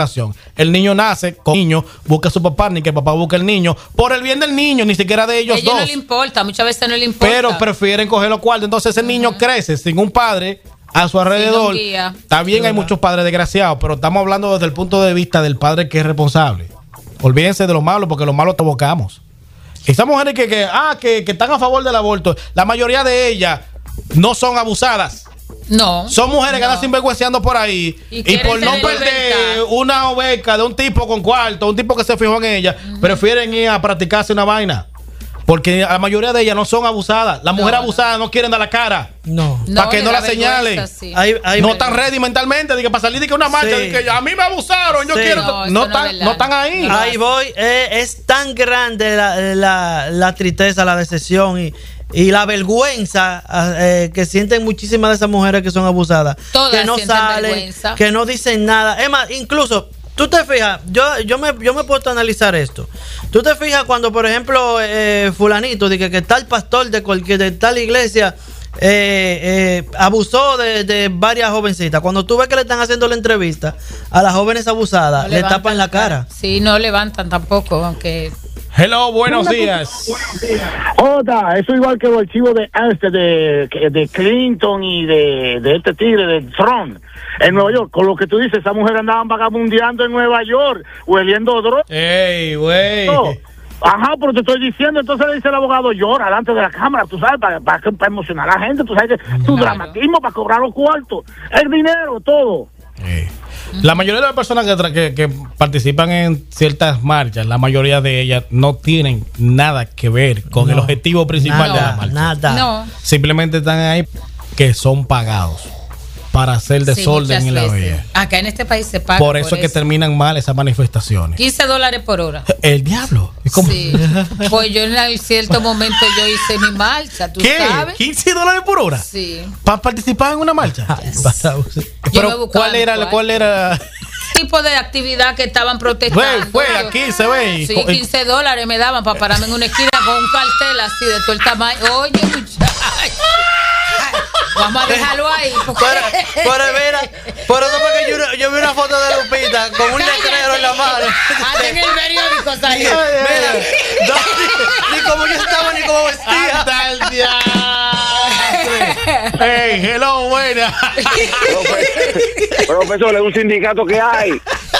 El niño nace con el niño, busca a su papá, ni que el papá busque el niño, por el bien del niño, ni siquiera de ellos dos. No le importa, muchas veces no le importa. Pero prefieren coger los cuartos. Entonces ese niño crece sin un padre a su alrededor. También hay muchos padres desgraciados, pero estamos hablando desde el punto de vista del padre que es responsable. Olvídense de los malos, porque los malos provocamos. Esas mujeres que están a favor del aborto, la mayoría de ellas no son abusadas. No. Son mujeres que andan sinvergüenceando por ahí. Y por no perder una beca de un tipo con cuarto, un tipo que se fijó en ella, prefieren ir a practicarse una vaina. Porque la mayoría de ellas no son abusadas. Las mujeres abusadas no quieren dar la cara. Para que no la señalen. Sí. No están ready mentalmente de que para salir de que una marcha, de que a mí me abusaron, yo quiero. No están ahí. Ahí voy. Es tan grande la tristeza, la decepción y la vergüenza que sienten muchísimas de esas mujeres que son abusadas. Todas que no salen, vergüenza. Que no dicen nada. Es más, incluso tú te fijas, yo me he puesto a analizar esto. Tú te fijas cuando, por ejemplo, fulanito, de que tal pastor de tal iglesia abusó de varias jovencitas. Cuando tú ves que le están haciendo la entrevista a las jóvenes abusadas, le tapan la cara. Sí, no levantan tampoco, aunque... Hello, buenos días. Jota, eso igual que el archivo de Clinton y de este tigre de Trump en Nueva York. Con lo que tú dices, esas mujeres andaban vagabundeando en Nueva York, hueliendo droga. ¡Ey, güey! Ajá, pero te estoy diciendo, entonces le dice el abogado, llora delante de la cámara, tú sabes, para emocionar a la gente, tú sabes que tu dramatismo para cobrar los cuartos, el dinero, todo. La mayoría de las personas que participan en ciertas marchas, la mayoría de ellas no tienen nada que ver con el objetivo principal de la marcha. Simplemente están ahí que son pagados para hacer desorden en la vía. Acá en este país se paga. Por eso es que terminan mal esas manifestaciones. $15 por hora. El diablo. Sí. Pues yo en cierto momento yo hice mi marcha, ¿tú sabes? ¿$15 por hora? Sí. ¿Para participar en una marcha? Pero ¿cuál era tipo de actividad que estaban protestando? Fue aquí se ve. Sí, $15 me daban para pararme en una esquina con un cartel así de todo el tamaño. Oye, muchachos. Vamos a dejarlo ahí. Pero mira, por eso fue que yo vi una foto de Lupita con un letrero en la mano. En el periódico salió. Mira, ni como yo estaba ni como vestía. Hasta el diablo. Hey, hello, buena. Profesor, es un sindicato que hay.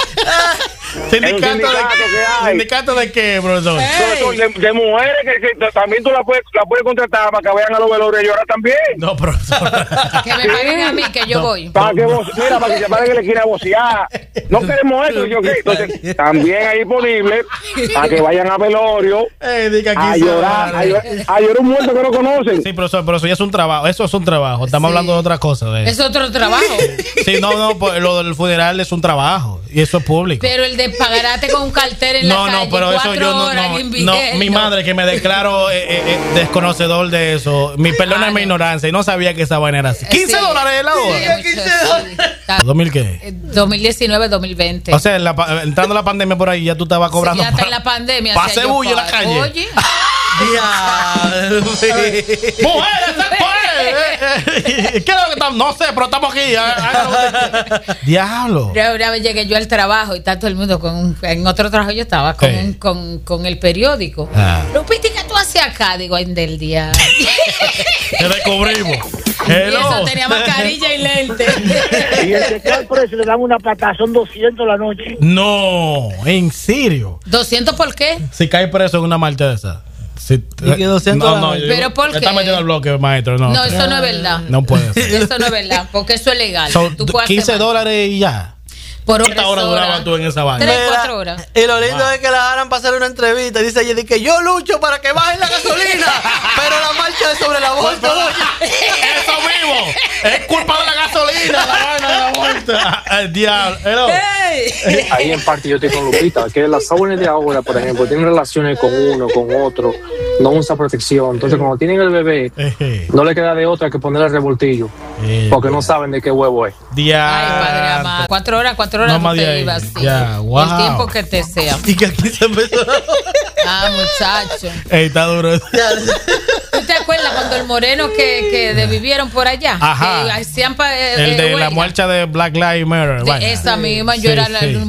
¿Sindicato de qué, profesor? De mujeres que también tú la puedes contratar para que vayan a los velorios y llorar también. No, profesor. Que me paguen a mí, que yo voy. Para que se pare que le quiera vocear. No queremos eso. Entonces, también hay disponible para que vayan a velorio a llorar. A llorar un muerto que no conocen. Sí, profesor, pero eso ya es un trabajo. Eso es un trabajo. Estamos hablando de otra cosa. Es otro trabajo. Sí, no, pues, lo del funeral es un trabajo. Y eso es público. Pero el de pagarte con un cartel en la calle. No, pero eso yo no. Mi madre, que me declaro desconocedor de eso. Mi perdona es mi ignorancia y no sabía que esa vaina era así. $15 es la hora. ¿2000 qué? 2019, 2020. O sea, entrando la pandemia por ahí, ya tú estabas cobrando. Sí, ya está en la pandemia. Pase bulla en la calle. Oye. ¡Mujeres! ¿Qué es lo que estamos? No sé, pero estamos aquí. Diablo. Una vez llegué yo al trabajo y está todo el mundo en otro trabajo yo estaba con el periódico. Lupita, ¿qué tú haces acá? Digo, en del día. Te descubrimos. Y eso tenía mascarilla y lente. Y el que cae preso le dan una patada, son 200 la noche. No, en serio. ¿200 por qué? Si cae preso en una marcha de esa. ¿Pero por qué? Está metiendo el bloque, maestro. No, eso no es verdad. No puede ser. Eso no es verdad, porque eso es legal. Tú puedes $15 y ya. Por ¿Cuántas horas durabas tú en esa vaina? 3-4 horas. Y lo lindo es que la harán para hacer una entrevista. Dice ella que yo lucho para que bajen la gasolina, pero la marcha es sobre el aborto. Eso mismo. Es culpa de la gasolina, la vaina de la vuelta. El diablo. Ahí en parte yo estoy con Lupita, que las jóvenes de ahora, por ejemplo, tienen relaciones con uno, con otro, no usa protección. Entonces, cuando tienen el bebé, no le queda de otra que ponerle el revoltillo, porque no saben de qué huevo es. Ay, padre amado. 4 horas no te ibas. Sí. Wow. El tiempo que te sea. Y que aquí se empezó. Muchacho. Está duro. ¿Tú te acuerdas cuando el moreno que vivieron por allá? Ajá. Que hacían el de la marcha de Black Lives Matter. Esa misma, yo era